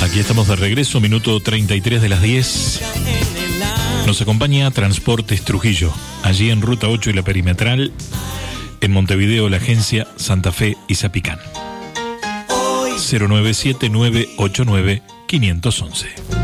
Aquí estamos de regreso, minuto 33 de las 10. Nos acompaña Transportes Trujillo, allí en Ruta 8 y la Perimetral, en Montevideo, la agencia Santa Fe y Zapicán. 097-989-511.